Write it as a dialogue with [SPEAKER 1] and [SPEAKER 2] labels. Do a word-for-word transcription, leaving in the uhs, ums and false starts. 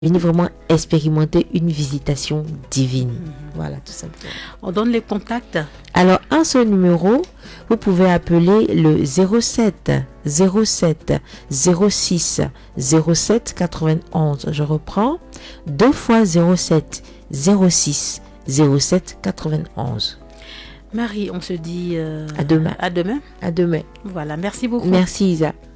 [SPEAKER 1] venir vraiment expérimenter une visitation divine. Mmh. Voilà, tout simplement.
[SPEAKER 2] On donne les contacts.
[SPEAKER 1] Alors, un seul numéro, vous pouvez appeler le zéro sept zéro sept zéro six zéro sept quatre-vingt-onze. Je reprends, deux fois zéro sept zéro six zéro sept quatre-vingt-onze.
[SPEAKER 2] Marie, on se dit euh,
[SPEAKER 1] à demain.
[SPEAKER 2] À demain.
[SPEAKER 1] À demain.
[SPEAKER 2] Voilà, merci beaucoup.
[SPEAKER 1] Merci Isa.